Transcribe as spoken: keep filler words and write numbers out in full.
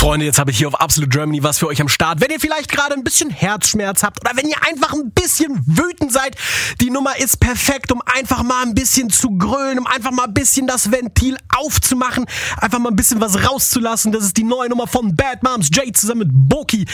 Freunde, jetzt habe ich hier auf Absolute Germany was für euch am Start. Wenn ihr vielleicht gerade ein bisschen Herzschmerz habt oder wenn ihr einfach ein bisschen wütend seid, die Nummer ist perfekt, um einfach mal ein bisschen zu grölen, um einfach mal ein bisschen das Ventil aufzumachen, einfach mal ein bisschen was rauszulassen. Das ist die neue Nummer von Bad Moms J zusammen mit Boki.